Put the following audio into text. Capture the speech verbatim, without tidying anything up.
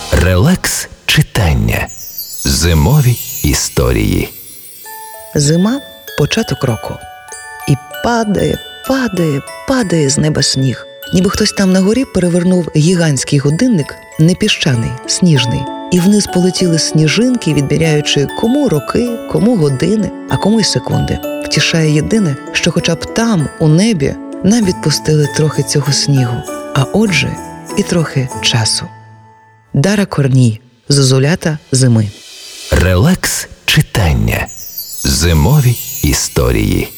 Релакс читання. Зимові історії. Зима – початок року. І падає, падає, падає з неба сніг. Ніби хтось там на горі перевернув гігантський годинник, не піщаний, сніжний. І вниз полетіли сніжинки, відміряючи кому роки, кому години, а кому й секунди. Втішає єдине, що хоча б там, у небі, нам відпустили трохи цього снігу, а отже і трохи часу. Дара Корній. Зозулята зими. Релакс читання. Зимові історії.